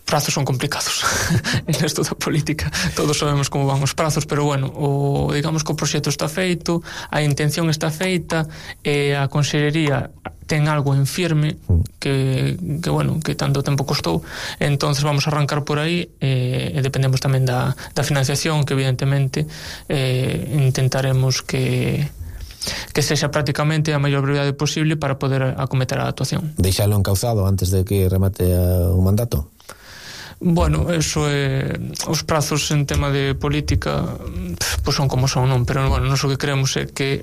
prazos son complicados en esto da política, todos sabemos como van os prazos, pero bueno, digamos que o proxecto está feito, a intención está feita, e a Consellería ten algo en firme que bueno, que tanto tempo costou, entonces vamos a arrancar por aí, e dependemos tamén da financiación, que evidentemente intentaremos que sexa prácticamente a maior brevidade posible para poder acometer a actuación. Deixalo encauzado antes de que remate o mandato? Bueno, eso os prazos en tema de política pois son como son, non? Pero bueno, nós o que queremos é que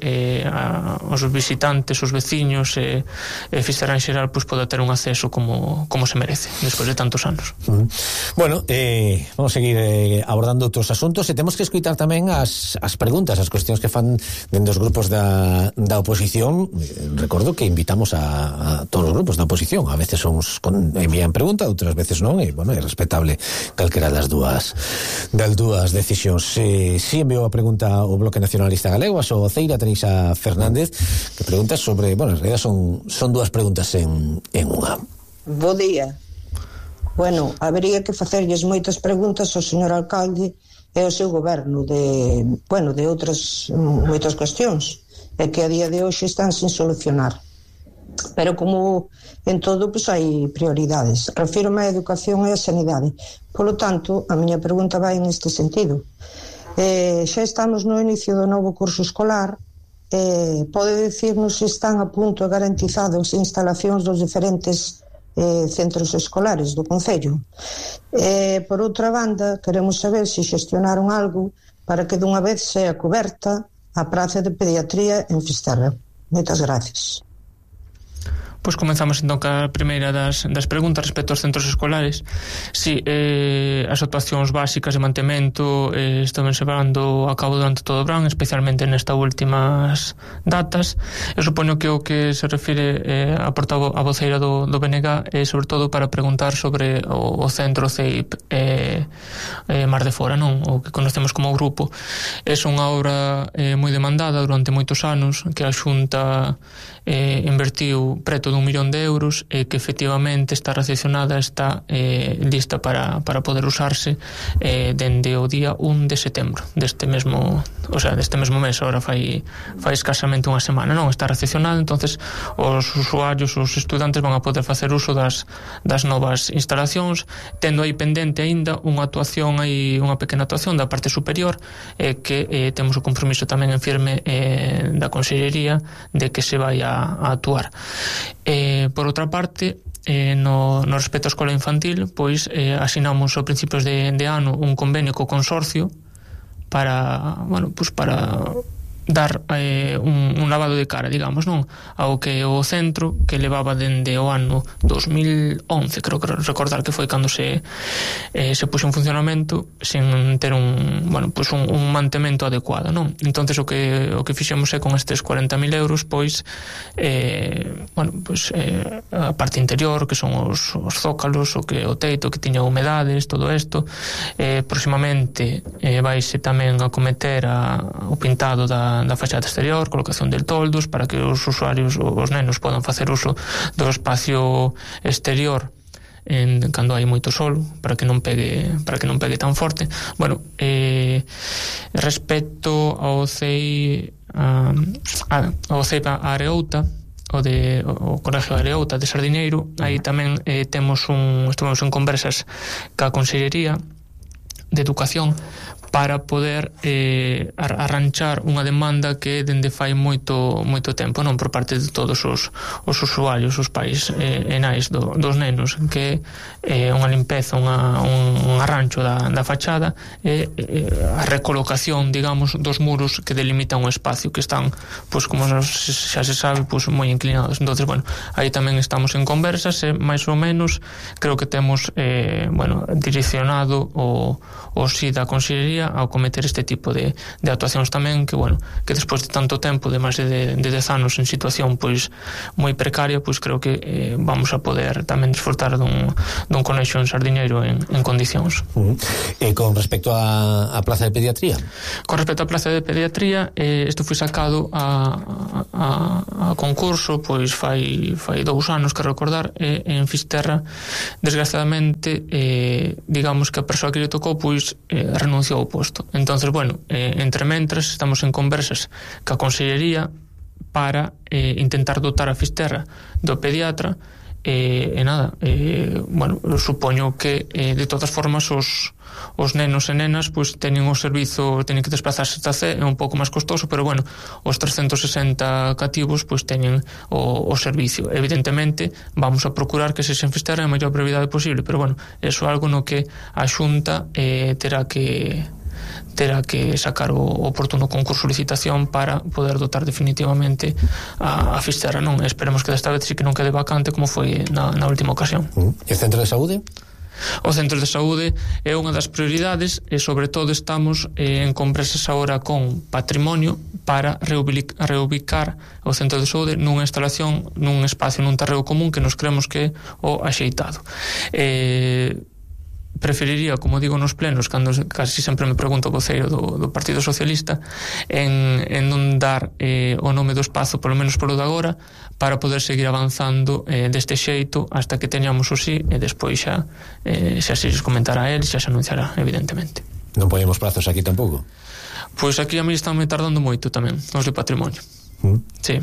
os visitantes, os veciños e Fisterra en xeral pois poda ter un acceso como se merece despois de tantos anos. Bueno, vamos a seguir abordando outros asuntos, e temos que escutar tamén as preguntas, as cuestións que fan dentro dos grupos da oposición. Recordo que invitamos a todos os grupos da oposición, a veces envían pregunta, outras veces non, e bueno, é respetable calquera das dúas decisións. Si enviou a pregunta o Bloque Nacionalista Galego, a súa voceira Teresa Fernández, que pregunta sobre, bueno, en realidad son dúas preguntas en unha. Bo día. Bueno, habería que facerlles moitas preguntas ao señor alcalde e ao seu goberno de outras moitas cuestións, e que a día de hoxe están sin solucionar. Pero como en todo, pois hai prioridades. Refírome á educación e á sanidade. Polo tanto, a miña pregunta vai neste sentido. Xa estamos no inicio do novo curso escolar. Pode dicirnos se están a punto garantizadas as instalacións dos diferentes centros escolares do concello? Por outra banda, queremos saber se xestionaron algo para que dunha vez sea coberta a praza de pediatría en Fisterra. Moitas gracias. Pois comenzamos entón ca primeira das preguntas respecto aos centros escolares. Si, as actuacións básicas de mantemento están llevando a cabo durante todo o verán, especialmente nestas últimas datas. Eu supoño que o que se refire a voceira do BNG é sobre todo para preguntar sobre o centro CEIP Mar de Fora, non? O que conocemos como grupo. É unha obra moi demandada durante moitos anos, que a Xunta invertiu preto de 1 millón de euros, e que efectivamente está recepcionada, está lista para poder usarse dende o día 1 de setembro deste mesmo mes. Ahora fai escasamente unha semana, non? Está recepcionada, entonces os usuarios, os estudantes van a poder facer uso das novas instalacións, tendo aí pendente aínda unha pequena actuación da parte superior, que temos o compromiso tamén en firme da Consellería de que se vai a actuar. Por outra parte, no respecto á escola infantil, pois asinamos a principios de ano un convenio co consorcio para dar un lavado de cara, digamos, non? Ao que o centro, que levaba dende o ano 2011, creo que recordar que foi cando se puxo en funcionamento, sin ter un mantemento adecuado, non? Entonces o que fixemos é con estes 40.000 euros, pois a parte interior, que son os zócalos, o teito que tiña humedades, todo isto, próximamente vaise tamén a cometer o pintado da fachada exterior, colocación de toldos para que os usuarios, os nenos, podan facer uso do espacio exterior cando hai moito sol, para que non pegue tan forte. Bueno, respecto ao CEI Areouta, o Colegio Areouta de Sardiñeiro, aí tamén estuvemos en conversas ca Consellería de Educación para poder arranchar unha demanda que dende fai moito tempo, non, por parte de todos os usuarios, os pais e nais dos nenos, que unha limpeza, un arrancho da fachada e a recolocación, digamos, dos muros que delimitan o espacio, que están, pois, como xa se sabe, pois, moi inclinados. Entonces, bueno, aí tamén estamos en conversas e máis ou menos creo que temos direccionado o sí da Consellería Consellería ao cometer este tipo de actuacións tamén, que, bueno, que despois de tanto tempo, de máis de 10 anos en situación pois moi precaria, pois creo que vamos a poder tamén disfrutar dun colexio en Sardiñeiro en condicións. E con respecto a plaza de pediatría? Con respecto á plaza de pediatría, isto foi sacado a concurso pois fai 2 anos, que recordar, en Fisterra, desgraciadamente, digamos que a persoa que lle tocou pois renunciou ao posto. Entonces, bueno, entre mentras estamos en conversas ca Consellería para intentar dotar a Fisterra do pediatra, e nada, bueno, supoño que de todas formas os nenos e nenas pois teñen o servizo, teñen que desplazarse ata C, é un pouco máis costoso, pero bueno, os 360 cativos pois teñen o servicio. Evidentemente vamos a procurar que se en Fisterra a maior brevidade posible, pero bueno, eso é algo no que a Xunta terá que sacar o oportuno concurso de licitación para poder dotar definitivamente a Fisterra, non? Esperemos que desta vez sí que non quede vacante como foi na última ocasión. E o centro de saúde? O centro de saúde é unha das prioridades e sobre todo estamos en conversas agora con Patrimonio para reubicar o centro de saúde nunha instalación, nun espacio, nun terreo común que nos creemos que é o axeitado. Preferiría, como digo nos plenos, cando casi sempre me pregunto o voceiro do Partido Socialista, en non dar o nome do espazo, polo menos polo de agora, para poder seguir avanzando deste xeito hasta que teñamos o sí, e despois xa se lles comentará a él, xa se anunciará, evidentemente. Non ponemos prazos aquí tampouco? Pois aquí a mí están me tardando moito tamén, os de Patrimonio. Sí.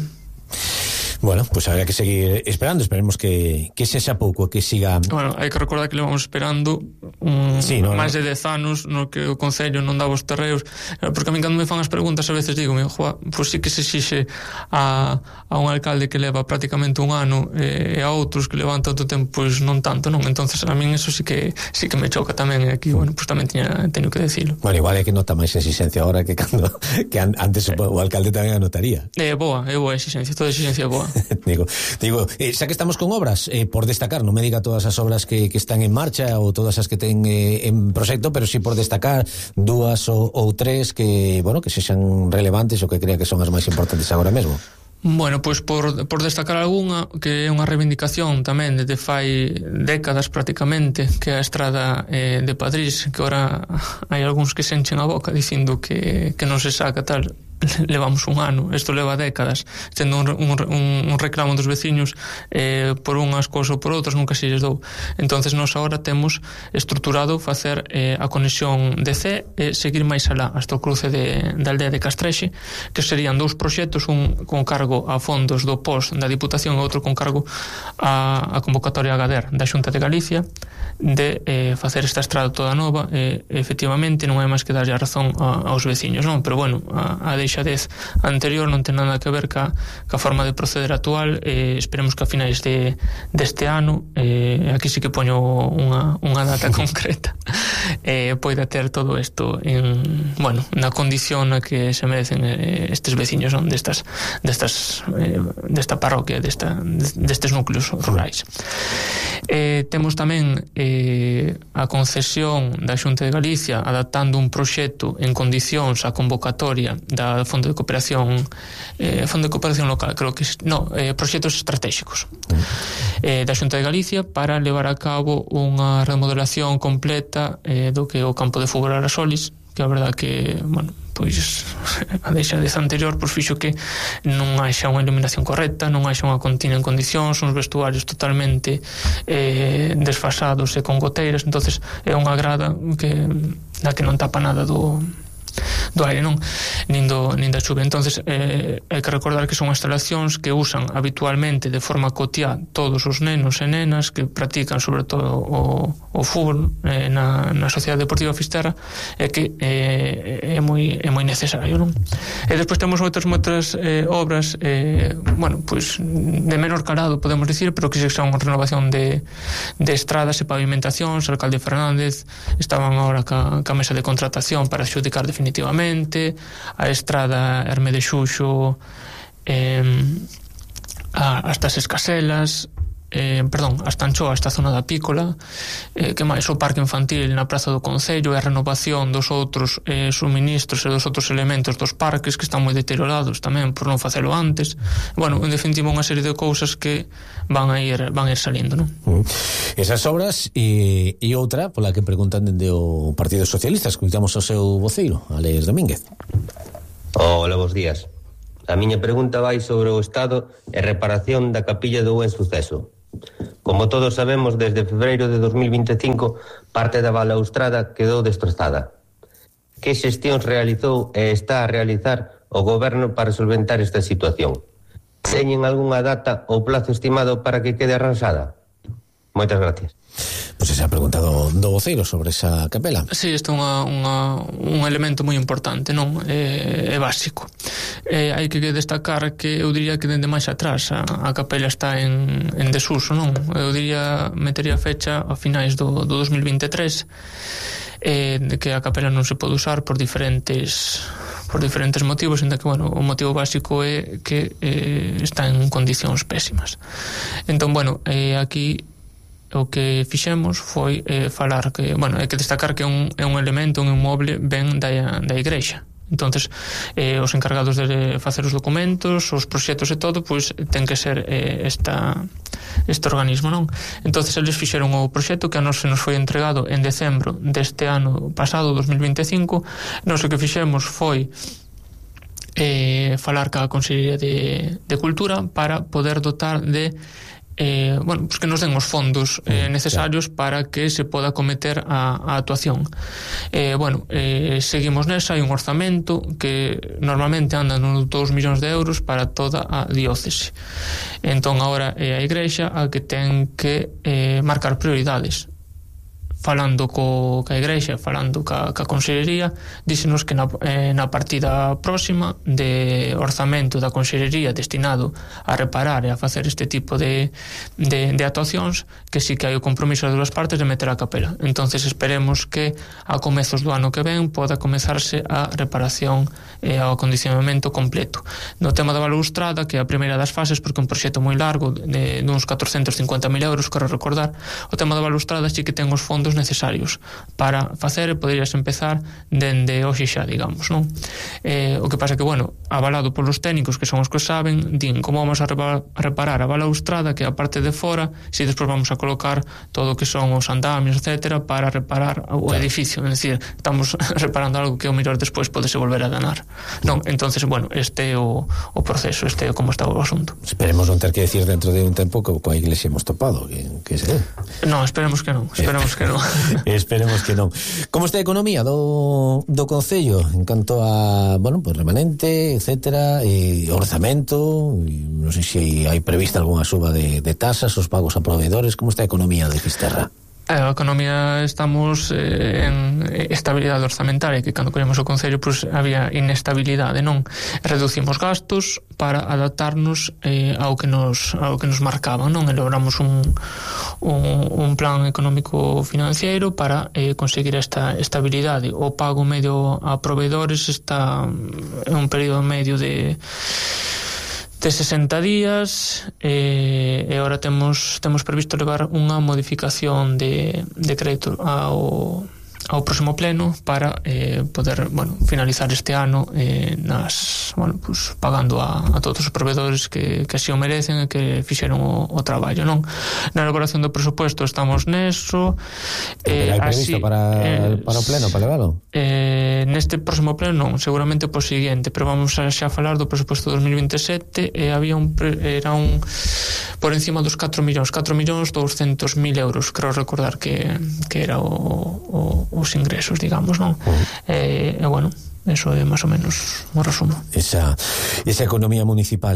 Bueno, pues habrá que seguir esperando. Esperemos que sexa pouco, que siga... Bueno, hai que recordar que levamos esperando máis de 10 anos no que o Concello non daba os terreos, porque a mí cando me fan as preguntas a veces digo, pois sí que se exixe a un alcalde que leva prácticamente un ano e a outros que levan tanto tempo, pois non tanto, non? Entonces a min eso sí que me choca tamén, e aquí, bueno, pois tamén teño que decirlo. Bueno, igual é que nota máis exigencia ahora que antes o alcalde tamén anotaría. É boa exigencia, toda exigencia é boa. Digo, xa que estamos con obras, por destacar, non me diga todas as obras que están en marcha ou todas as que ten en proxecto, pero sí por destacar 2 ou 3 que, bueno, que sexan relevantes ou que crea que son as máis importantes agora mesmo. Bueno, pois por destacar algunha, que é unha reivindicación tamén desde fai décadas prácticamente, que é a estrada de Padrís, que ora hai algúns que se enchen a boca dicindo que non se saca tal. Levamos un ano, isto leva décadas tendo un reclamo dos veciños por unhas cousas ou por outras, nunca se lles dou. Entonces nós agora temos estruturado facer a conexión de C e seguir máis alá hasta o cruce da aldea de Castrexe, que serían 2 proxectos, un con cargo a fondos do POS da Diputación e outro con cargo a convocatoria AGADER da Xunta de Galicia, de facer esta estrada toda nova. Efectivamente non hai máis que darlle a razón aos veciños, non? Pero bueno, a deixadez anterior non ten nada que ver ca forma de proceder actual. Esperemos que a finais deste ano, aquí sí que poño unha data concreta, poida ter todo isto na condición na que se merecen estes veciños, non? Desta parroquia, destes núcleos rurais. Temos tamén a concesión da Xunta de Galicia adaptando un proxecto en condicións a convocatoria da Fondo de Cooperación Local, creo que proxectos estratégicos da Xunta de Galicia para levar a cabo unha remodelación completa do que é o campo de fútbol Arasolis, que a verdad que, bueno, pois a deixadez anterior pois fixo que non haxa unha iluminación correcta, non haxa unha cantina en condicións, uns vestuarios totalmente desfasados e con goteiras. Entonces é unha grada na que non tapa nada do aire, non? Nin da chuva. Entonces hai que recordar que son instalacións que usan habitualmente de forma cotiá todos os nenos e nenas que practican sobre todo o fútbol na Sociedade Deportiva Fisterra, e que é moi necesario, non? E despois temos outras obras bueno, pois de menor calado, podemos dicir, pero que son renovación de estradas e pavimentacións. O alcalde Fernández estaban agora ca mesa de contratación para adxudicar definitivamente a estrada Herme de Xuxo hasta as Escaselas, hasta Anchoa, esta zona da Pícola, que máis o parque infantil na Praza do Concello e a renovación dos outros suministros e dos outros elementos dos parques que están moi deteriorados tamén por non facelo antes. Bueno, en definitiva unha serie de cousas que van a ir salindo, non? Esas obras e outra pola que preguntan dende o Partido Socialista. Escuitamos o seu voceiro, Alex Domínguez. Hola, bons días. A miña pregunta vai sobre o estado e reparación da capilla do Buen Suceso. Como todos sabemos, desde febreiro de 2025 parte da balaustrada quedou destrozada. Que xestións realizou e está a realizar o goberno para solventar esta situación? Teñen algunha data ou plazo estimado para que quede arranxada? Moitas gracias. Pois esa pregunta do voceiro sobre esa capela. Sí, isto é un elemento moi importante, non? É básico. Hai que destacar que eu diría que dende máis atrás a capela está en desuso, non? Eu diría, metería fecha a finais do 2023, de que a capela non se pode usar por diferentes motivos, en que, bueno, o motivo básico é que está en condicións pésimas. Entón, bueno, aquí o que fixemos foi falar que, bueno, hai que destacar que é un elemento, un inmoble ben da igrexa. Entonces, os encargados de facer os documentos, os proxectos e todo, pois ten que ser este organismo, non? Entonces, eles fixeron o proxecto que a nos se nos foi entregado en decembro deste ano pasado, 2025. Nos o que fixemos foi falar ca Consellería de Cultura para poder dotar de bueno, pues que nos den os fondos necesarios para que se poda cometer a actuación. Bueno, seguimos nesa, hai un orzamento que normalmente anda nos 2 millóns de euros para toda a diócese. Entón agora é a Igrexa a que ten que marcar prioridades. Falando ca Igrexa, falando ca Consellería, díxenos que na partida próxima de orzamento da Consellería destinado a reparar e a facer este tipo de actuacións, que sí que hai o compromiso das dúas partes de meter a capela. Entonces esperemos que a comezos do ano que ven poda comezarse a reparación e ao acondicionamento completo. No tema da balaustrada, que é a primeira das fases, porque é un proxecto moi largo de uns 450.000 euros, quero recordar, o tema da balaustrada sí que ten os fondos necesarios para facer e poderías empezar dende hoxe xa, digamos, non? O que pasa que, bueno, avalado polos técnicos que son os que saben, din como vamos a reparar a balaustrada, que a parte de fora, se despois vamos a colocar todo o que son os andamios, etcétera, para reparar o edificio. É dicir, estamos reparando algo que o mellor despois podese volver a danar. Non, entonces, bueno, este é o proceso, este é como está o asunto. Esperemos non ter que decir dentro de un tempo que coa Iglesia hemos topado, que se... Non, esperemos que non. Esperemos que non. Como está a economía do Concello en canto a, bueno, pues remanente, etcétera, e orzamento, non sei se hai prevista algunha suba de tasas, os pagos a proveedores? Como está a economía de Fisterra? A economía estamos en estabilidade orzamentaria, que cando collemos o Concello pois había inestabilidade, non? Reducimos gastos para adaptarnos ao que nos marcaban, non? Elaboramos un plan económico financiero para conseguir esta estabilidade. O pago medio a proveedores está en un período medio de 60 días e agora temos previsto levar unha modificación de crédito ao próximo pleno para poder, bueno, finalizar este ano pues, pagando a todos os proveedores que así o merecen e que fixeron o traballo, non? Na elaboración do presupuesto estamos neso. Hai previsto para o pleno, para leválo? Neste próximo pleno non, seguramente po seguinte, pero vamos a xa falar do presupuesto 2027 e había era por encima dos 4.200.000 euros, creo recordar que era os ingresos, digamos, non? Bueno, eso é máis ou menos un resumo. Esa economía municipal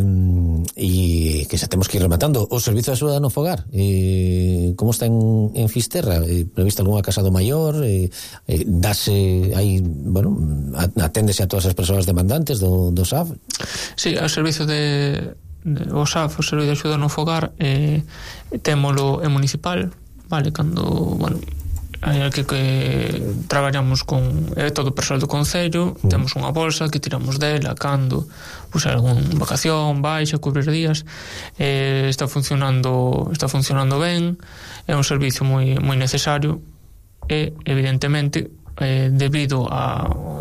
e que xa temos que ir rematando. O servizo de axuda no fogar, como está en Fisterra? Prevista algunha casa do maior? Aténdese a todas as persoas demandantes do SAF? Sí, o servizo o SAF, o servizo de axuda no fogar, témolo en municipal, vale, cando, bueno, traballamos con todo o persoal do Concello, temos unha bolsa que tiramos dela cando algún vacación, baixa, cubrir días. Está funcionando ben, é un servicio moi necesario e evidentemente debido a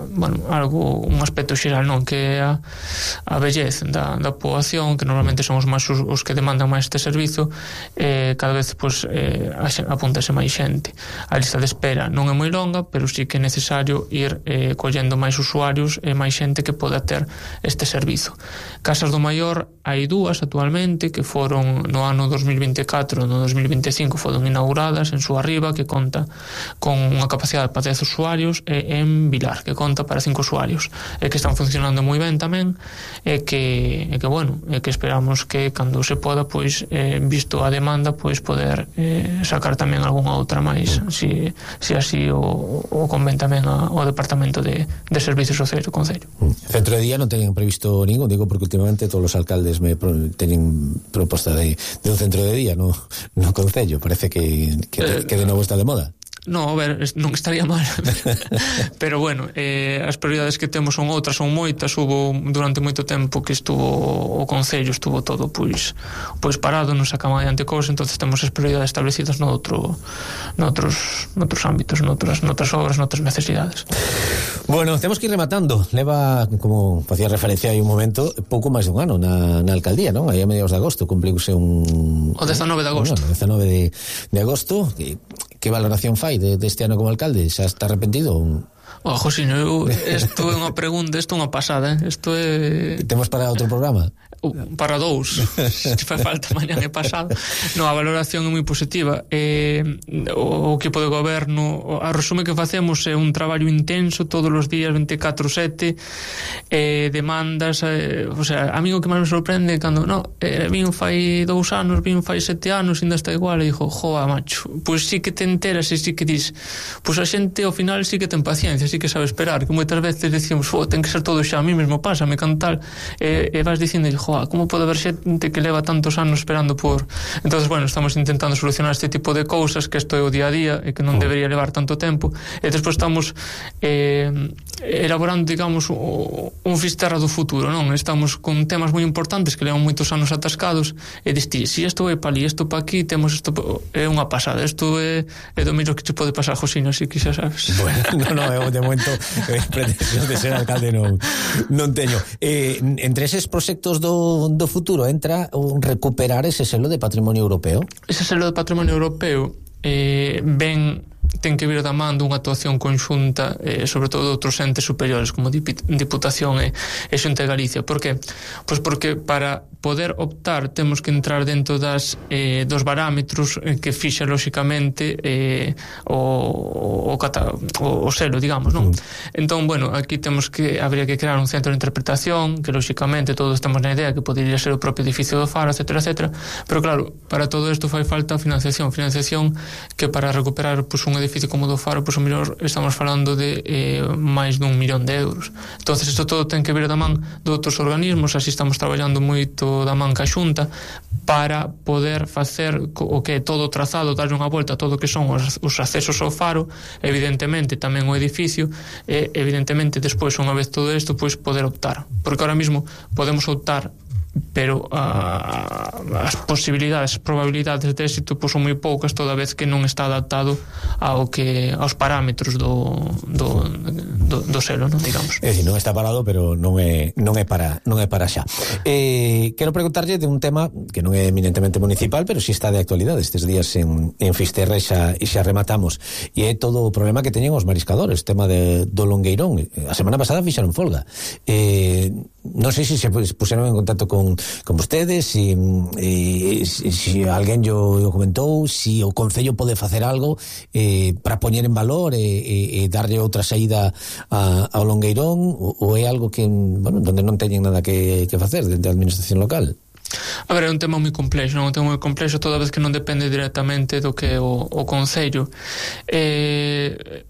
un aspecto xeral, non, que é a vellez da poboación, que normalmente son os que demandan máis este servizo, cada vez apúntase máis xente. A lista de espera non é moi longa, pero sí que é necesario ir collendo máis usuarios e máis xente que poda ter este servizo. Casas do Maior hai dúas actualmente que foron no ano 2024 e no 2025 foron inauguradas en Súa Riba, que conta con unha capacidade para 10 usuarios, e en Vilar, que conta para 5 usuarios, e que están funcionando moi ben tamén, e que esperamos que cando se poda, visto a demanda, poder sacar tamén algunha outra máis, si así o convén tamén ao Departamento de Servicios Sociais do Concello. Centro de día non teñen previsto ningún, digo porque últimamente todos os alcaldes teñen proposta de un centro de día no Concello, parece que de novo está de moda. No, a ver, non estaría mal pero bueno, as prioridades que temos son outras, son moitas. Hubo durante moito tempo que o Concello estuvo todo pois parado, non sacamos adiante cousas, entonces temos as prioridades establecidas noutros ámbitos, noutras obras, noutras necesidades. Bueno, temos que ir rematando. Leva, como facía referencia hai un momento, pouco máis dun ano na alcaldía, non? Aí a mediados de agosto cumpliuse o 19 de agosto. 19 de agosto. Que valoración fai deste ano como alcalde? Xa está arrepentido? Josiño, isto é unha pregunta, isto é unha pasada, isto é... Temos para outro programa? Para 2, se fai falta mañá e pasado. No, a valoración é moi positiva. O equipo de goberno, a resume que facemos é un traballo intenso todos os días, 24/7, demandas, a mí o que máis me sorprende é cando vin fai 2 anos, vin fai 7 anos, ainda está igual, e dixo, joa, macho, pois sí que te enteras e sí que dis, pois a xente ao final sí que ten paciencia, sí que sabe esperar, que moitas veces decimos, ten que ser todo xa, a mí mesmo pasa, me cantal, e vas dicindo, como pode haber xente que leva tantos anos esperando por... Entonces, bueno, estamos intentando solucionar este tipo de cousas, que isto é o día a día e que non debería levar tanto tempo, e despois estamos elaborando, digamos, un Fisterra do futuro, non? Estamos con temas moi importantes que levan moitos anos atascados, e diste, si isto é pa ali, isto pa aquí, temos isto, é unha pasada, isto é do mesmo que te pode pasar, Josino, así que xa sabes. Bueno, eu de momento pretensión de ser alcalde non teño. Entre eses proxectos do futuro entra recuperar ese selo de patrimonio europeo? Ese selo de patrimonio europeo ten que vir da man dunha actuación conxunta, sobre todo de outros entes superiores como Diputación e Xunta de Galicia. Por que? Pois porque para poder optar temos que entrar dentro dos parámetros que fixa lóxicamente o selo, digamos, non? Entón, bueno, aquí habría que crear un centro de interpretación que lóxicamente todos temos na idea que podería ser o propio edificio do Faro, etcétera, pero claro, para todo isto fai falta financiación que para recuperar un edificio como do Faro, o mellor estamos falando de máis dun 1 millón de euros. Entonces isto todo ten que vir da man de outros organismos, así estamos traballando moito da man ca Xunta para poder facer o que é todo o trazado, darlle unha volta a todo o que son os accesos ao Faro, evidentemente tamén o edificio, e evidentemente despois, unha vez todo isto, poder optar, porque ahora mismo podemos optar, pero as probabilidades de éxito son moi poucas, toda vez que non está adaptado aos parámetros do selo, non, digamos. É dicir, non está parado, pero non é para xa. Quero preguntarlle de un tema que non é eminentemente municipal, pero si está de actualidade estes días en Fisterra, e xa rematamos, e é todo o problema que teñen os mariscadores, tema do Longueirón. A semana pasada fixeron folga. Non sei se puseron en contacto con vostedes, si alguén yo comentou, si o Concello pode facer algo para poñer en valor e darlle outra saída ao Longueirón, ou é algo que, bueno, donde non teñen nada que facer dentro da administración local? A ver, é un tema moi complexo, toda vez que non depende directamente do que o Concello.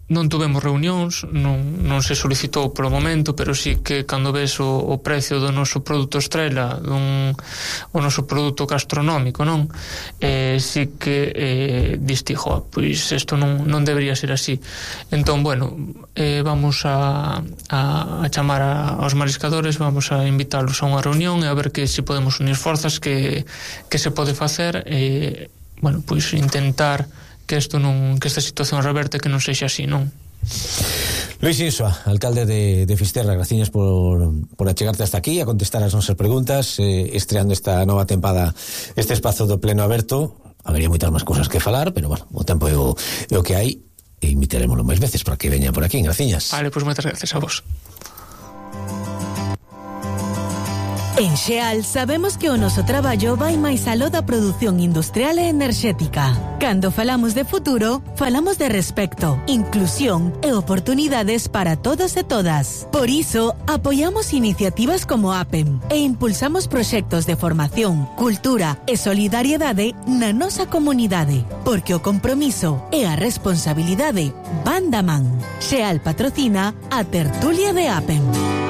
non tuvemos reunións, non se solicitou polo momento, pero sí que cando ves o precio do noso produto estrela, o noso produto gastronómico, non? Sí que diste, pois isto non debería ser así. Entón, bueno, vamos a chamar aos mariscadores, vamos a invitarlos a unha reunión e a ver que se podemos unir forzas, que se pode facer, bueno, pois intentar que esta situación reverte, que non sexa así, non? Luis Insua, alcalde de Fisterra, gracias por achegarte hasta aquí a contestar as nosas preguntas, estreando esta nova tempada, este espazo do pleno aberto. Habería moitas máis cousas que falar, pero bueno, o tempo é o que hai, e invitaremoslo máis veces para que veña por aquí. Graciñas. Vale, pois moitas gracias a vos. En Xeal sabemos que o noso traballo vai máis aló da produción industrial e enerxética. Cando falamos de futuro, falamos de respecto, inclusión e oportunidades para todos e todas. Por iso, apoiamos iniciativas como APEM e impulsamos proxectos de formación, cultura e solidariedade na nosa comunidade, porque o compromiso e a responsabilidade van da man. Xeal patrocina a tertulia de APEM.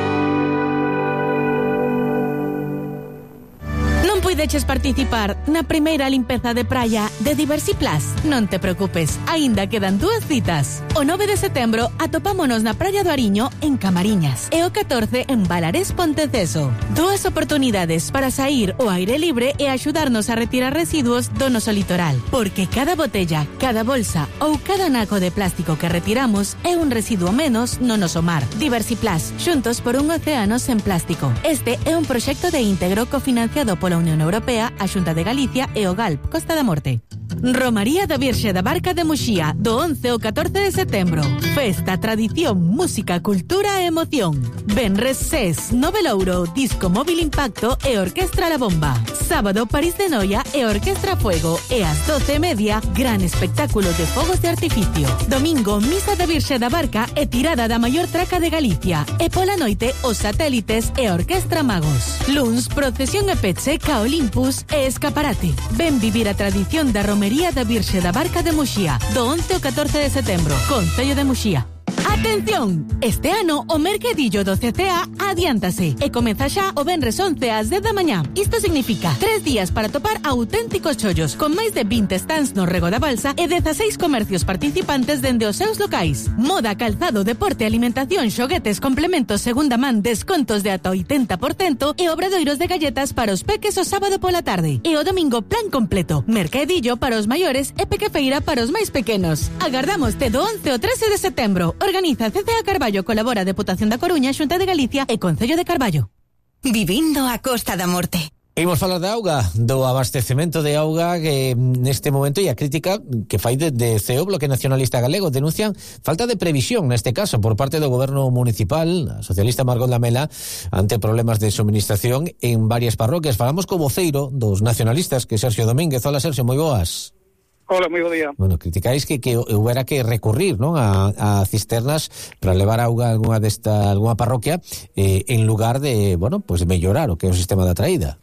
Puideches participar na primeira limpeza de praia de Diversiplus? Non te preocupes, aínda quedan 2 citas. O 9 de setembro atopámonos na Praia do Ariño en Camariñas e o 14 en Balarés Ponteceso. 2 oportunidades para sair ao aire libre e axudarnos a retirar residuos do noso litoral, porque cada botella, cada bolsa ou cada naco de plástico que retiramos é un residuo menos no noso mar. Diversiplus, xuntos por un océano sen plástico. Este é un proxecto de íntegro cofinanciado pola Unión Europea, a Xunta de Galicia e o GALP, Costa da Morte. Romaría da Virxe da Barca de Muxía, do 11 ao 14 de setembro. Festa, tradición, música, cultura e emoción. Venres SES, Novelouro, Disco Móvil Impacto e Orquestra La Bomba. Sábado, París de Noia e Orquestra Fuego. E ás 12:30, gran espectáculo de fogos de artificio. Domingo, Misa da Virxe da Barca e tirada da maior traca de Galicia. E pola noite, os Satélites e Orquestra Magos. Luns, procesión e peche, ca Olympus e escaparate. Ven vivir a tradición da Romería da Virxe da Barca de Muxía, do 11 ao 14 de setembro, Concello de Muxía. Atención! Este ano o mercadillo do CCA adiántase e comeza xa o venres 11 ás 10 da mañá. Isto significa 3 días para topar auténticos chollos, con máis de 20 stands no Rego da Balsa e 16 comercios participantes dende os seus locais. Moda, calzado, deporte, alimentación, xoguetes, complementos, segunda man, descontos de ata 80% e obradoiros de galletas para os peques o sábado pola tarde. E o domingo plan completo, mercadillo para os maiores e pequefeira para os máis pequenos. Agardámoste do 11 ao 13 de setembro. Organiza CCA Carballo, colabora Deputación da Coruña, Xunta de Galicia e Concello de Carballo. Vivindo a Costa da Morte. Imos falar de auga, do abastecemento de auga que neste momento e a crítica que fai de CEO Bloque Nacionalista Galego. Denuncian falta de previsión neste caso por parte do goberno municipal, a socialista Margot Lamela, ante problemas de suministración en varias parroquias. Falamos co voceiro dos nacionalistas, que é Sergio Domínguez. Hola, Sergio, moi boas. Hola, moi bo día. Bueno, criticáis que houbera que recurrir, non, a cisternas para levar auga a alguna parroquia en lugar de, bueno, pues mellorar o que é o sistema da traída.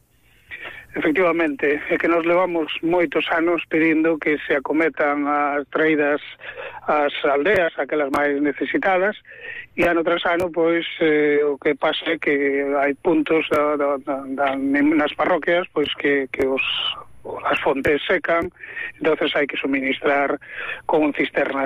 Efectivamente, é que nos levamos moitos anos pedindo que se acometan as traídas ás aldeas, aquelas máis necesitadas, e ano tras ano, pois, o que pasa é que hai puntos nas parroquias, pois, que as fontes secan, entonces hai que suministrar con cisternas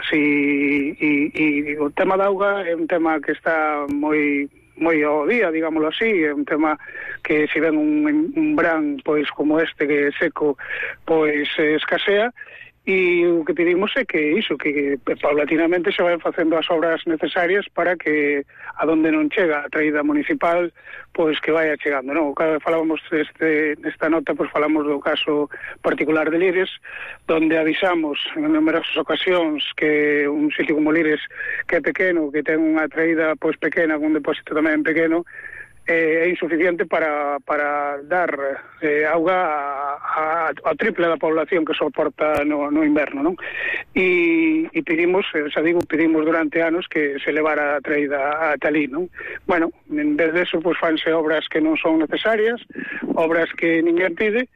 e o tema da auga é un tema que está moi ao día, digámoslo así, é un tema que se ven un verán pois como este que é seco, pois escasea. E o que pedimos é que iso, que paulatinamente se van facendo as obras necesarias para que a donde non chega a traída municipal, pois que vaya chegando, non? Cada vez falábamos nesta nota, pois falamos do caso particular de Lires, donde avisamos en numerosas ocasións que un sitio como Lires, que é pequeno, que ten unha traída pois pequena, con un depósito tamén pequeno, é insuficiente para dar auga a triple da población que soporta no inverno, non? E pedimos, pedimos durante anos que se levara a traída a talí, non? Bueno, en vez de eso, pues fanse obras que non son necesarias, obras que ninguén pide,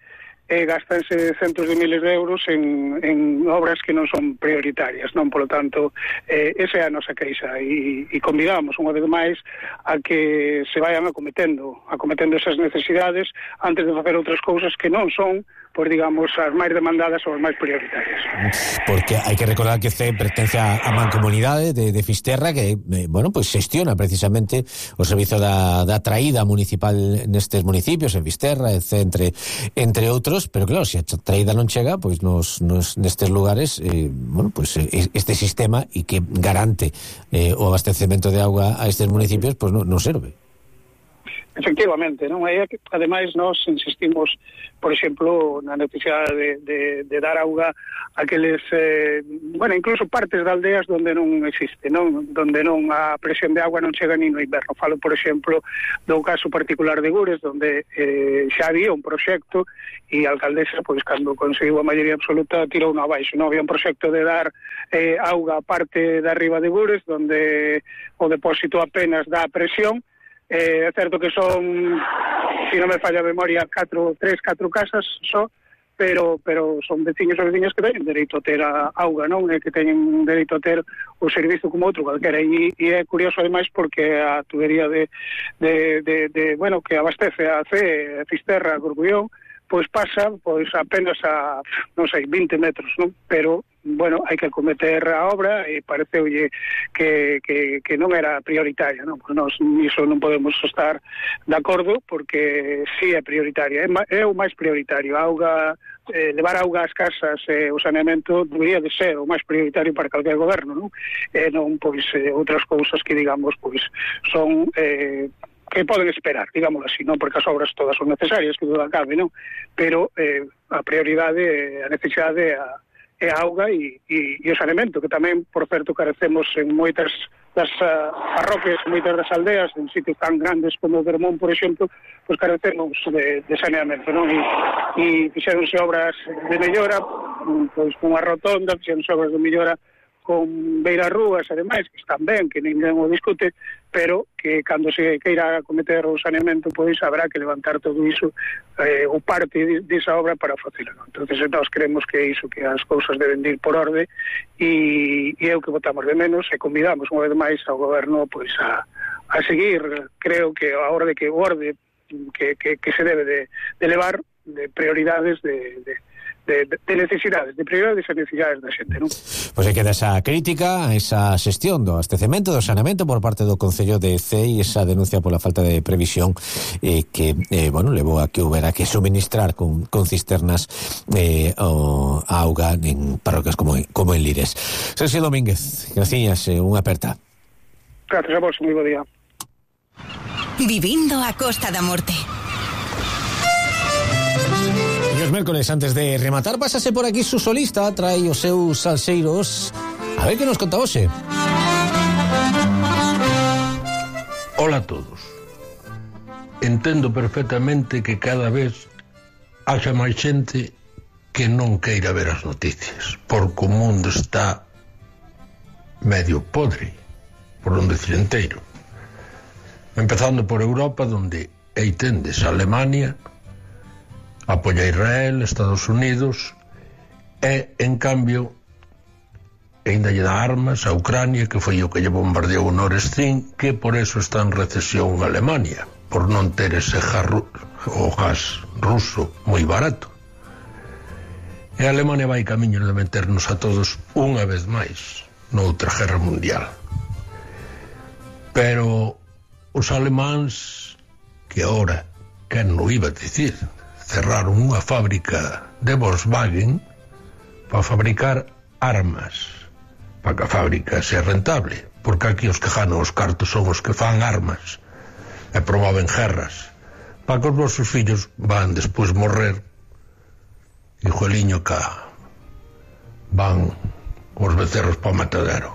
gastanse centos de miles de euros en obras que non son prioritarias, non? Polo tanto, esa é a nosa queixa e convidamos unha vez máis a que se vayan acometendo esas necesidades antes de facer outras cousas que non son, pois digamos, as máis demandadas ou as máis prioritarias. Porque hai que recordar que CE pertence á mancomunidade de Fisterra que, bueno, pues xestiona precisamente o servizo da traída municipal nestes municipios, en Fisterra, entre outros, pero claro, se a traída non chega, pois nestes lugares, bueno, pues este sistema e que garante o abastecemento de auga a estes municipios, pois non serve. Efectivamente, non? E ademais nós insistimos, por exemplo, na necesidade de dar auga a aqueles, bueno, incluso partes de aldeas onde non existe, non? Donde non a presión de agua non chega ni no inverno. Falo, por exemplo, do caso particular de Gures, donde xa había un proxecto e a alcaldesa, pois, cando conseguiu a maioría absoluta, tirou no abaixo, non? Había un proxecto de dar auga a parte de arriba de Gures, donde o depósito apenas dá presión. É certo que son, se non me falla a memoria, 4 casas só, pero son veciños e veciñas que teñen dereito a ter a auga, non? E que teñen dereito a ter o servizo como outro calquera. E é curioso, ademais, porque a tubería bueno, que abastece a CE, Fisterra, Corcullón, pois pasa, pois apenas a, non sei, 20 metros, non? Pero, bueno, hai que acometer a obra e pareceulle que non era prioritaria, non? Pois nós iso non podemos estar de acordo, porque sí é prioritaria, é o máis prioritario. A auga, levar auga ás casas, o saneamento debería de ser o máis prioritario para calquer goberno, non? Non, pois, outras cousas que, digamos, pois, son que poden esperar, digámoslo así, non? Porque as obras todas son necesarias, que toda cabe, non? Pero a prioridade, a necesidade é a auga e o saneamento, que tamén, por certo, carecemos en moitas das parroquias, moitas das aldeas, en sitios tan grandes como o Vermón, por exemplo, pois carecemos de saneamento, non? E fixeronse obras de mellora, pois con a rotonda, fixeronse obras de mellora con beirarrúas e demais, que están ben, que ninguén o discute, pero que cando se queira cometer o saneamento, pois habrá que levantar todo iso, o parte desa obra para facelo. Entonces, nós creemos que iso, que as cousas deben ir por orde, e é o que votamos de menos, e convidamos unha vez máis ao goberno pois a seguir, creo que a orde que se debe de levar de prioridades de necesidades, de prioridades e necesidades da xente, non? Pois aí queda esa crítica, esa xestión do abastecemento, do saneamento por parte do Concello de CE e esa denuncia pola falta de previsión que, bueno, levou a que houbera que suministrar con cisternas a auga en parroquias como en Lires. Sergio Domínguez, gracias, unha aperta. Gracias a vos, moi bo día. Vivindo a Costa da Morte. Os mércoles, antes de rematar, pásase por aquí su solista, trae os seus salseiros. A ver que nos conta hoxe. Hola a todos. Entendo perfectamente que cada vez haxa máis xente que non queira ver as noticias, porque o mundo está medio podre, por non decir enteiro. Empezando por Europa, donde aí tendes a Alemania, apoia a Israel, Estados Unidos, e, en cambio, ainda lle dá armas a Ucrania, que foi o que lle bombardeou o Nord Stream, que por eso está en recesión Alemania, por non ter ese gas ruso moi barato. E a Alemania vai camiño de meternos a todos unha vez máis noutra guerra mundial. Pero os alemáns, que ahora, que non iba a dicir, cerraron unha fábrica de Volkswagen para fabricar armas, para que a fábrica sea rentable, porque aquí os que ganan os cartos son os que fan armas e promoven guerras, para que os vosos fillos van despois morrer hijueliño cá van os becerros para o matadero.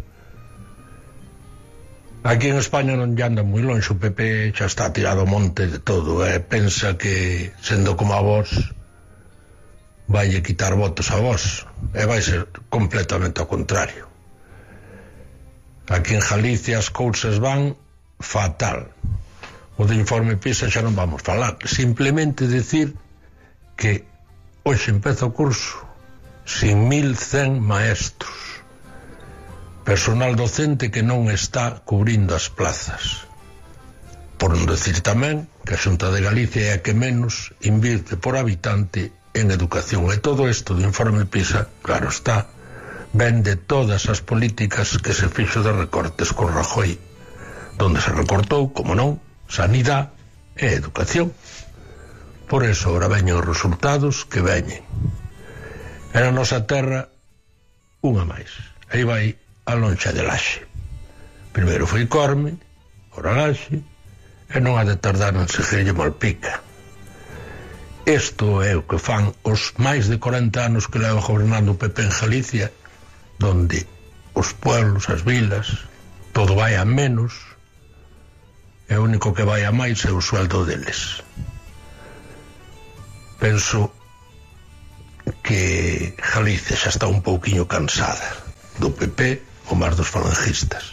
Aquí en España non lle anda moi longe, o PP xa está tirado ao monte de todo, pensa que, sendo como a vos, vai quitar votos a vos, e vai ser completamente ao contrario. Aquí en Galicia as cousas van fatal. O do informe PISA xa non vamos falar, simplemente decir que hoxe empeza o curso sin 1.100 maestros, personal docente que non está cubrindo as plazas. Por non decir tamén que a Xunta de Galicia é a que menos invirte por habitante en educación. E todo isto do informe PISA, claro está, ven de todas as políticas que se fixo de recortes con Rajoy, donde se recortou, como non, sanidade e educación. Por eso ahora veñen os resultados que veñen. E na nosa terra, unha máis. Aí vai a lonxa de Laxe. Primeiro foi Corme, ora Laxe, e non ha de tardar en seguirlle Malpica. Isto é o que fan os máis de 40 anos que leva gobernando o PP en Galicia, donde os pueblos, as vilas, todo vai a menos, e o único que vai a máis é o sueldo deles. Penso que Galicia xa está un pouquiño cansada do PP ou máis dos falangistas.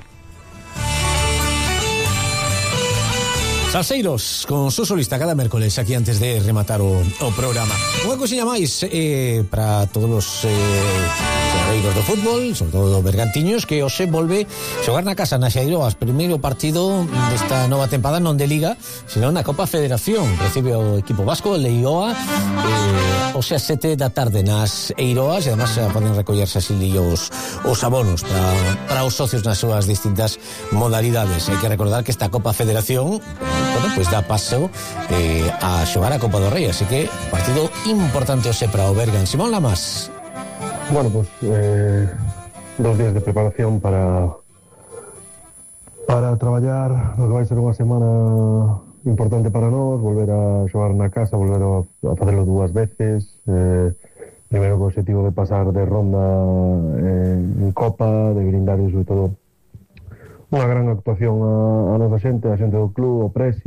Salseiros, con su solista cada mércoles aquí antes de rematar o programa. Unha cousiña máis para todos os xogadeiros do fútbol, sobre todo do Bergantiños, que hoxe volve xogar na casa na Xairoas, primeiro partido desta nova tempada non de Liga, senón na Copa Federación. Recibe o equipo vasco, o Leioa, hoxe a 7 da tarde nas Eiroas, e además poden recollerse así os abonos para os socios nas súas distintas modalidades. Hai que recordar que esta Copa Federación pues dá paso a xogar a Copa do Rei, así que partido importante hoxe para o Bergan. Simón Lamas. Bueno, pues 2 días de preparación para traballar no que vai ser unha semana importante para nós, volver a xogar na casa, volver a facelo 2 veces, primeiro co objetivo de pasar de ronda en Copa, de brindar e sobre todo unha gran actuación a nosa xente, a xente do club, o presi,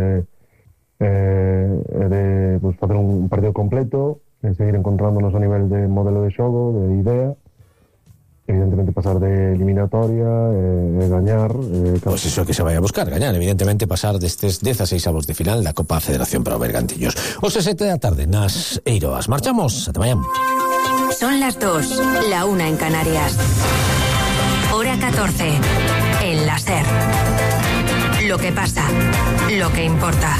de pues, facer un partido completo, seguir encontrándonos a nivel de modelo de xogo, de idea, evidentemente pasar de eliminatoria, gañar. Pues eso que se vai a buscar, gañar, evidentemente pasar destes 16 avos de final da Copa Federación para o Bergantiños. Os 7 da tarde nas Eiroas. Marchamos, ata mañá. Son las 2, la 1 en Canarias. Hora 14, en la SER. Lo que pasa, lo que importa.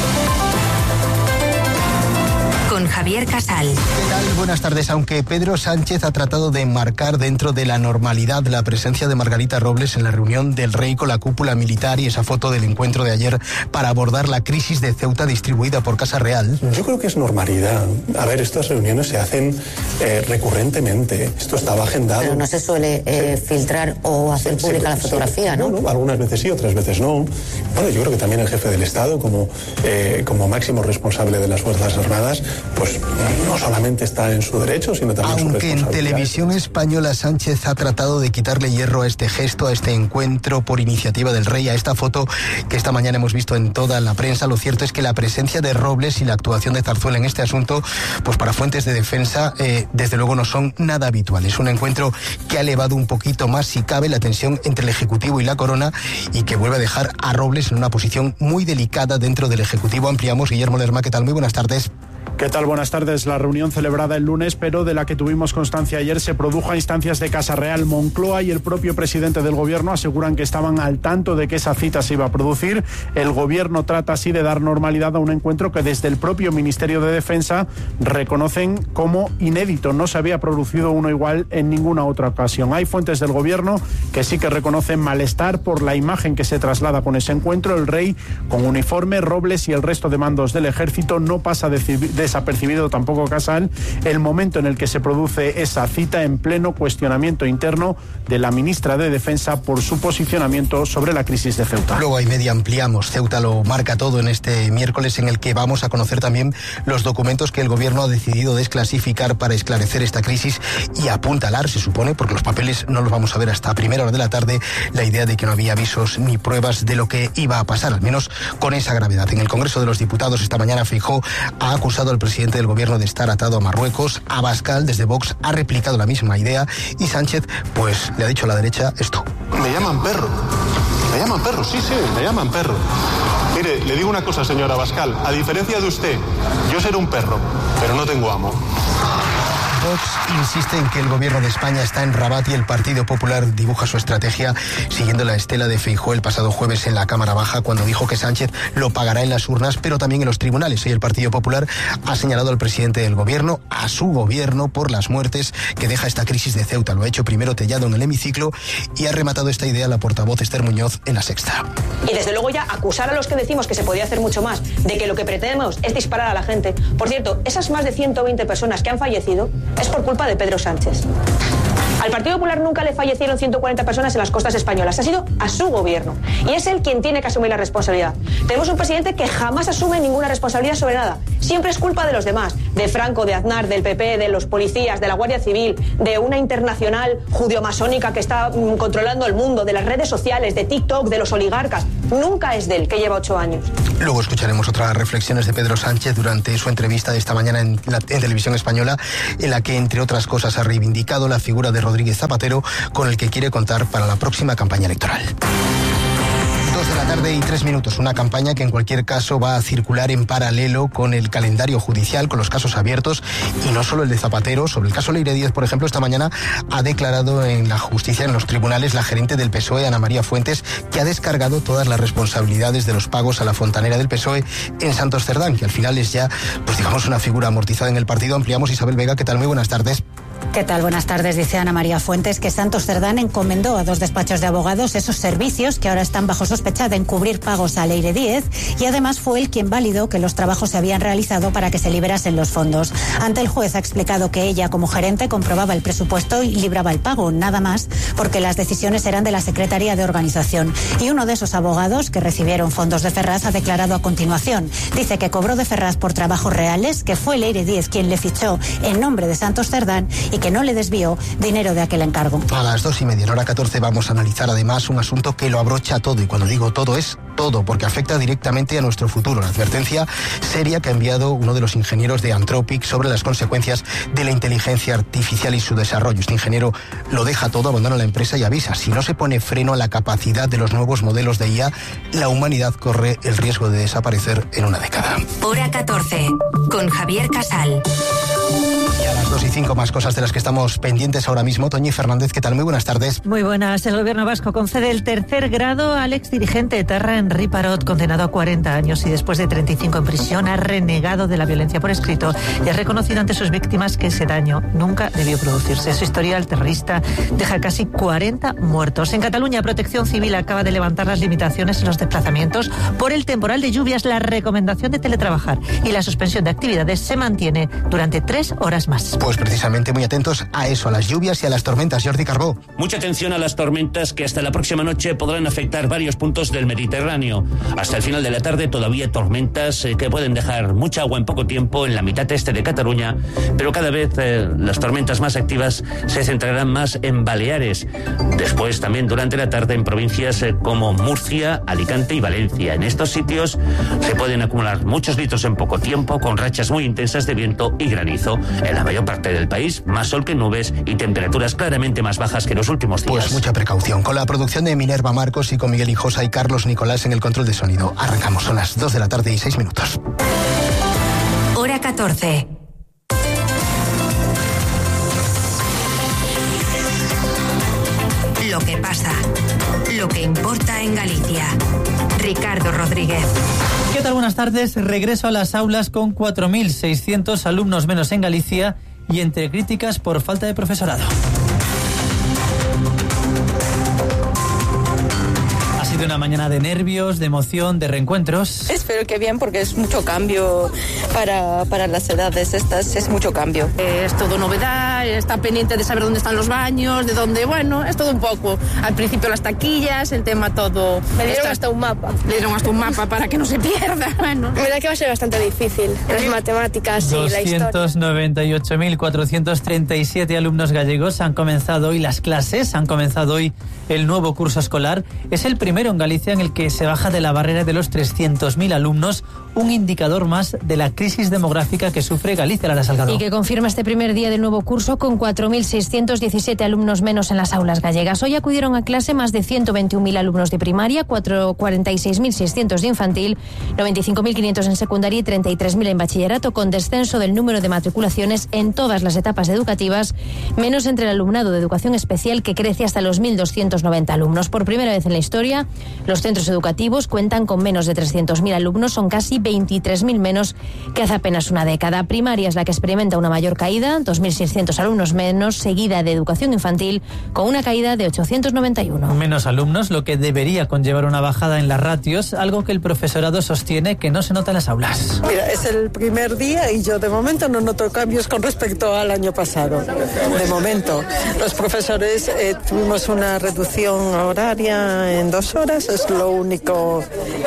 Con Javier Casal. ¿Qué tal? Buenas tardes. Aunque Pedro Sánchez ha tratado de enmarcar dentro de la normalidad la presencia de Margarita Robles en la reunión del Rey con la cúpula militar y esa foto del encuentro de ayer para abordar la crisis de Ceuta distribuida por Casa Real. Yo creo que es normalidad. A ver, estas reuniones se hacen recurrentemente. Esto estaba agendado. Pero no se suele filtrar o hacer pública la fotografía, ¿no? No, algunas veces sí, otras veces no. Bueno, yo creo que también el jefe del Estado, como máximo responsable de las Fuerzas Armadas, pues no solamente está en su derecho, sino también en su responsabilidad. Aunque en Televisión Española Sánchez ha tratado de quitarle hierro a este gesto, a este encuentro por iniciativa del Rey, a esta foto que esta mañana hemos visto en toda la prensa, lo cierto es que la presencia de Robles y la actuación de Zarzuela en este asunto, pues para fuentes de defensa, desde luego no son nada habituales. Un encuentro que ha elevado un poquito más, si cabe, la tensión entre el Ejecutivo y la Corona y que vuelve a dejar a Robles en una posición muy delicada dentro del Ejecutivo. Ampliamos. Guillermo Lerma, ¿qué tal? Muy buenas tardes. ¿Qué tal? Buenas tardes. La reunión celebrada el lunes, pero de la que tuvimos constancia ayer, se produjo a instancias de Casa Real. Moncloa y el propio presidente del gobierno aseguran que estaban al tanto de que esa cita se iba a producir. El gobierno trata así de dar normalidad a un encuentro que desde el propio Ministerio de Defensa reconocen como inédito. No se había producido uno igual en ninguna otra ocasión. Hay fuentes del gobierno que sí que reconocen malestar por la imagen que se traslada con ese encuentro. El Rey con uniforme, Robles y el resto de mandos del ejército. No pasa desapercibido tampoco Casal el momento en el que se produce esa cita, en pleno cuestionamiento interno de la ministra de Defensa por su posicionamiento sobre la crisis de Ceuta. Luego hay media ampliamos. Ceuta lo marca todo en este miércoles, en el que vamos a conocer también los documentos que el gobierno ha decidido desclasificar para esclarecer esta crisis y apuntalar, se supone, porque los papeles no los vamos a ver hasta primera hora de la tarde, la idea de que no había avisos ni pruebas de lo que iba a pasar, al menos con esa gravedad. En el Congreso de los Diputados esta mañana Feijóo ha acusado al presidente del gobierno de estar atado a Marruecos. Abascal, desde Vox, ha replicado la misma idea y Sánchez, pues, le ha dicho a la derecha esto. Me llaman perro. llaman perro, sí, me llaman perro. Mire, le digo una cosa, señora Abascal. A diferencia de usted, yo seré un perro, pero no tengo amo. Vox insiste en que el gobierno de España está en Rabat y el Partido Popular dibuja su estrategia siguiendo la estela de Feijóo el pasado jueves en la Cámara Baja, cuando dijo que Sánchez lo pagará en las urnas, pero también en los tribunales. Hoy el Partido Popular ha señalado al presidente del gobierno, a su gobierno, por las muertes que deja esta crisis de Ceuta. Lo ha hecho primero Tellado en el hemiciclo y ha rematado esta idea la portavoz Esther Muñoz en La Sexta. Y desde luego ya acusar a los que decimos que se podía hacer mucho más, de que lo que pretendemos es disparar a la gente. Por cierto, esas más de 120 personas que han fallecido es por culpa de Pedro Sánchez. Al Partido Popular nunca le fallecieron 140 personas en las costas españolas. Ha sido a su gobierno. Y es él quien tiene que asumir la responsabilidad. Tenemos un presidente que jamás asume ninguna responsabilidad sobre nada. Siempre es culpa de los demás. De Franco, de Aznar, del PP, de los policías, de la Guardia Civil, de una internacional judio-masónica que está controlando el mundo, de las redes sociales, de TikTok, de los oligarcas. Nunca es de él, que lleva 8 años. Luego escucharemos otras reflexiones de Pedro Sánchez durante su entrevista de esta mañana en Televisión Española, en la que, entre otras cosas, ha reivindicado la figura de Rodríguez Zapatero, con el que quiere contar para la próxima campaña electoral. 2:03 p.m, una campaña que en cualquier caso va a circular en paralelo con el calendario judicial, con los casos abiertos, y no solo el de Zapatero. Sobre el caso Leire Díez, por ejemplo, esta mañana ha declarado en la justicia, en los tribunales, la gerente del PSOE, Ana María Fuentes, que ha descargado todas las responsabilidades de los pagos a la fontanera del PSOE en Santos Cerdán, que al final es ya, pues digamos, una figura amortizada en el partido. Ampliamos. Isabel Vega, ¿qué tal? Muy buenas tardes. ¿Qué tal? Buenas tardes. Dice Ana María Fuentes que Santos Cerdán encomendó a 2 despachos de abogados esos servicios que ahora están bajo sospecha de encubrir pagos a Leire Díez, y además fue él quien validó que los trabajos se habían realizado para que se liberasen los fondos. Ante el juez ha explicado que ella, como gerente, comprobaba el presupuesto y libraba el pago, nada más, porque las decisiones eran de la Secretaría de Organización. Y uno de esos abogados que recibieron fondos de Ferraz ha declarado a continuación. Dice que cobró de Ferraz por trabajos reales, que fue Leire Díez quien le fichó en nombre de Santos Cerdán y que no le desvió dinero de aquel encargo. A las 2:30, en hora 14, vamos a analizar además un asunto que lo abrocha todo, y cuando digo todo es todo, porque afecta directamente a nuestro futuro. La advertencia seria que ha enviado uno de los ingenieros de Anthropic sobre las consecuencias de la inteligencia artificial y su desarrollo. Este ingeniero lo deja todo, abandona la empresa y avisa: si no se pone freno a la capacidad de los nuevos modelos de IA, la humanidad corre el riesgo de desaparecer en una década. Hora 14, con Javier Casal. Y a las 2:05, más cosas de las que estamos pendientes ahora mismo. Toñi Fernández, ¿qué tal? Muy buenas tardes. Muy buenas. El gobierno vasco concede el 3er grado al exdirigente etarra Henri Parot, condenado a 40 años y después de 35 en prisión ha renegado de la violencia por escrito y ha reconocido ante sus víctimas que ese daño nunca debió producirse. Su historial terrorista deja casi 40 muertos. En Cataluña, Protección Civil acaba de levantar las limitaciones en los desplazamientos por el temporal de lluvias. La recomendación de teletrabajar y la suspensión de actividades se mantiene durante 3 horas más. Pues precisamente muy atentos a eso, a las lluvias y a las tormentas. Jordi Carbó. Mucha atención a las tormentas que hasta la próxima noche podrán afectar varios puntos del Mediterráneo. Hasta el final de la tarde todavía tormentas que pueden dejar mucha agua en poco tiempo en la mitad este de Cataluña, pero cada vez las tormentas más activas se centrarán más en Baleares. Después también durante la tarde en provincias como Murcia, Alicante y Valencia. En estos sitios se pueden acumular muchos litros en poco tiempo, con rachas muy intensas de viento y granizo. En la mayor parte del país, más sol que nubes y temperaturas claramente más bajas que los últimos días. Pues mucha precaución. Con la producción de Minerva Marcos y con Miguel Hijosa y Carlos Nicolás en el control de sonido. Arrancamos, son las 2 de la tarde y 6 minutos. Hora 14. Lo que pasa, lo que importa en Galicia. Ricardo Rodríguez. ¿Qué tal? Buenas tardes. Regreso a las aulas con 4.600 alumnos menos en Galicia y entre críticas por falta de profesorado. De una mañana de nervios, de emoción, de reencuentros. Espero que bien, porque es mucho cambio para las edades estas, es mucho cambio. Es todo novedad, está pendiente de saber dónde están los baños, de dónde, bueno, es todo un poco. Al principio las taquillas, el tema todo. Me dieron hasta un mapa. Le dieron hasta un mapa para que no se pierda, bueno. La verdad que va a ser bastante difícil, las matemáticas y la historia. 298.437 alumnos gallegos han comenzado hoy las clases, han comenzado hoy el nuevo curso escolar. Es el primero primero en Galicia en el que se baja de la barrera de los 300.000 alumnos, un indicador más de la crisis demográfica que sufre Galicia, Lara Salgado. Y que confirma este primer día del nuevo curso con 4.617 alumnos menos en las aulas gallegas. Hoy acudieron a clase más de 121.000 alumnos de primaria, 46.600 de infantil, 95.500 en secundaria y 33.000 en bachillerato, con descenso del número de matriculaciones en todas las etapas educativas, menos entre el alumnado de educación especial, que crece hasta los 1.290 alumnos. Por primera vez en la historia, los centros educativos cuentan con menos de 300.000 alumnos, son casi 23.000 menos que hace apenas una década. Primaria es la que experimenta una mayor caída, 2.600 alumnos menos, seguida de educación infantil con una caída de 891. Menos alumnos, lo que debería conllevar una bajada en las ratios, algo que el profesorado sostiene que no se nota en las aulas. Mira, es el primer día y yo de momento no noto cambios con respecto al año pasado. De momento, los profesores tuvimos una reducción horaria en 2 horas, es lo único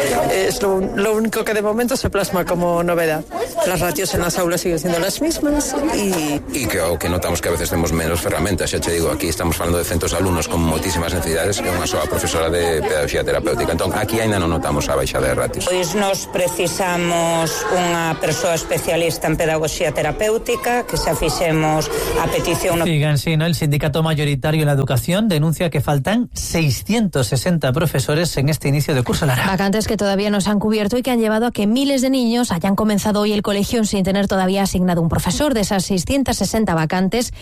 que de momento se plasma como novedad. Las ratios en las aulas siguen siendo las mismas e que notamos que a veces temos menos ferramentas. Xa che digo, aquí estamos falando de centos de alumnos con moitísimas necesidades e unha soa profesora de pedagogía terapéutica. Entón, aquí ainda non notamos a baixada de ratios. Pois nos precisamos unha persoa especialista en pedagogía terapéutica, que xa fixemos a petición. Figansino, el sindicato mayoritario en la educación, denuncia que faltan 660 profesores en este inicio de curso, Lara. Vacantes que todavía no se han cubierto y que han llevado a que miles de niños hayan comenzado hoy el colegio sin tener todavía asignado un profesor. De esas 660 vacantes,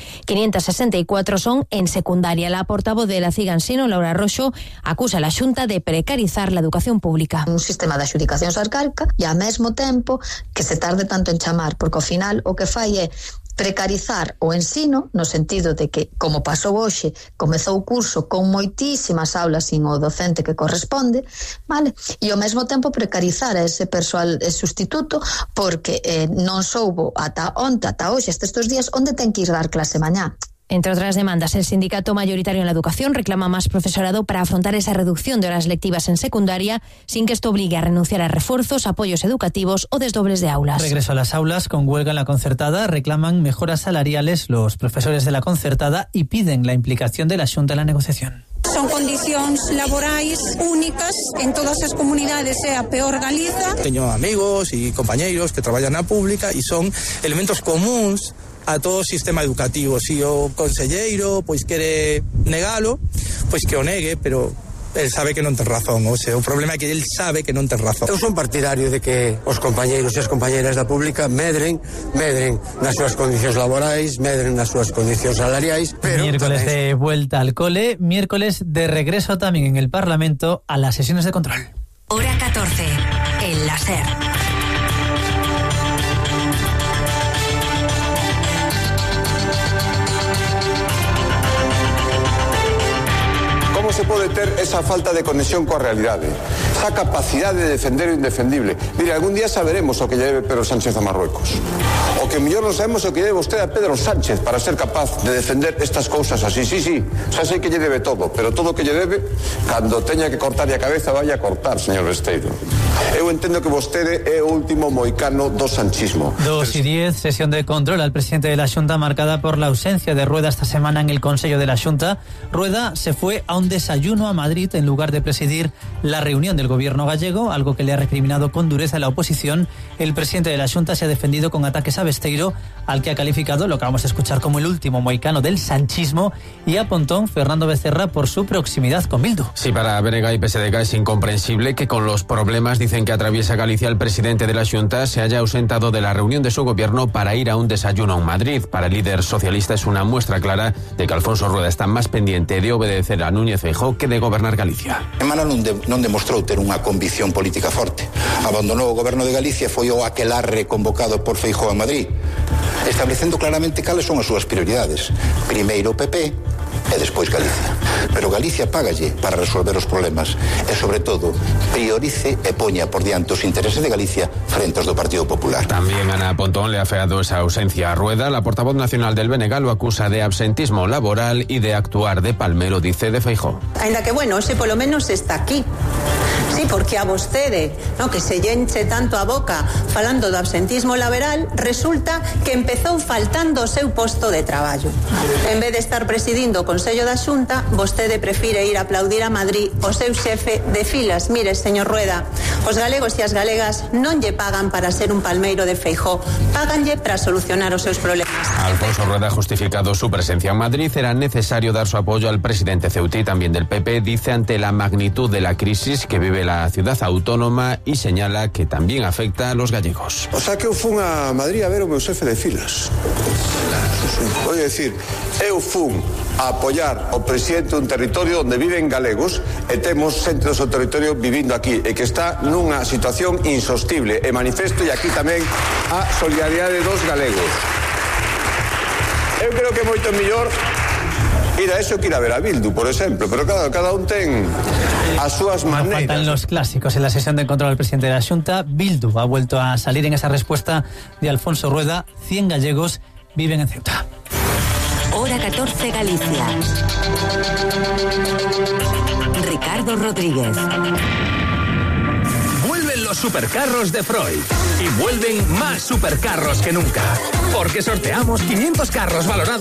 564 son en secundaria. La portavoz de la Figansino, Laura Roxo, acusa a la Xunta de precarizar la educación pública. Un sistema de adxudicacións arcaica e ao mesmo tempo que se tarde tanto en chamar, porque ao final o que fai é precarizar o ensino no sentido de que, como pasou hoxe, comezou o curso con moitísimas aulas sin o docente que corresponde, vale? E ao mesmo tempo precarizar a ese persoal sustituto porque non soubo ata hoxe, estes días, onde ten que ir dar clase mañá. Entre otras demandas, el sindicato mayoritario en la educación reclama más profesorado para afrontar esa reducción de horas lectivas en secundaria, sin que esto obligue a renunciar a refuerzos, apoyos educativos o desdobles de aulas. Regreso a las aulas con huelga en la concertada. Reclaman mejoras salariales los profesores de la concertada y piden la implicación de la Xunta en la negociación. Son condicións laborais únicas en todas as comunidades, é a peor Galiza. Teño amigos e compañeiros que traballan na pública e son elementos comuns a todo o sistema educativo. Si o conselleiro pois quere negalo, pois que o negue, pero el sabe que non ten razón. O sea, o problema é que el sabe que non ten razón. Eu son partidario de que os compañeiros e as compañeiras da pública medren nas súas condicións laborais, medren nas súas condicións salariais, pero miércoles de vuelta al cole, miércoles de regreso también en el Parlamento a las sesiones de control. Hora 14, en la SER. Como se pode ter esa falta de conexión coa realidade, esa capacidade de defender o indefendible? Mire, algún día saberemos o que lle debe Pedro Sánchez a Marruecos. O que mellor non sabemos o que lle debe vostede a Pedro Sánchez para ser capaz de defender estas cousas así. Sí, xa sei que lle debe todo, pero todo o que lle debe, cando teña que cortar a cabeza, vaya a cortar, señor Besteiro. Eu entendo que vostede é o último moicano do sanchismo. 2:10, sesión de control al presidente de la Xunta marcada por la ausencia de Rueda esta semana en el Consejo de la Xunta. Rueda se fue a un desayuno a Madrid en lugar de presidir la reunión del gobierno gallego, algo que le ha recriminado con dureza la oposición. El presidente de la Xunta se ha defendido con ataques a Besteiro, al que ha calificado, lo que vamos a escuchar, como el último moicano del sanchismo, y a Pontón, Fernando Becerra, por su proximidad con Bildu. Sí, para BNG y PSDG es incomprensible que con los problemas, dicen, que atraviesa Galicia, el presidente de la Xunta se haya ausentado de la reunión de su gobierno para ir a un desayuno en Madrid. Para el líder socialista es una muestra clara de que Alfonso Rueda está más pendiente de obedecer a Núñez Feijóo que de gobernar Galicia. Emana non demostrou ter unha convicción política forte. Abandonou o goberno de Galicia, foi o aquelarre convocado por Feijóo en Madrid, establecendo claramente cales son as súas prioridades. Primeiro o PP e despois Galicia. Pero Galicia págalle para resolver os problemas e, sobre todo, priorice e poña por diante os intereses de Galicia frente aos do Partido Popular. También Ana Pontón le ha afeado esa ausencia a Rueda. La portavoz nacional del BNG lo acusa de absentismo laboral y de actuar de palmero, dice, de Feijóo. Ainda que, bueno, ese polo menos está aquí. Sí, Sí, porque a vostede, que se lle enche tanto a boca falando do absentismo laboral, resulta que empezou faltando o seu posto de traballo. En vez de estar presidindo o Consello da Xunta, vostede prefire ir a aplaudir a Madrid o seu xefe de filas. Mire, señor Rueda, os galegos e as galegas non lle pagan para ser un palmeiro de Feijóo, páganlle para solucionar os seus problemas. Alfonso Rueda ha justificado su presencia en Madrid. Era necesario dar su apoyo al presidente ceutí, también del PP, dice, ante la magnitud de la crisis que vive la ciudad autónoma, y señala que también afecta a los gallegos. O sea que eu fun a Madrid a ver o meu xefe de filas. Voy a decir, eu fun a apoiar o presidente dun territorio onde viven galegos e temos xente do seu territorio vivindo aquí e que está nunha situación insostible, e manifesto e aquí tamén a solidaridade dos galegos. Eu creo que é moito mellor ir a eso que ir a ver a Bildu, por exemplo, pero cada un ten as súas maneiras. Faltan los clásicos en la sesión de control al presidente de la Xunta. Bildu ha vuelto a salir en esa respuesta de Alfonso Rueda. 100 gallegos viven en Ceuta. Hora 14 Galicia. Ricardo Rodríguez. Vuelven los supercarros de Freud. Y vuelven más supercarros que nunca. Porque sorteamos 500 carros valorados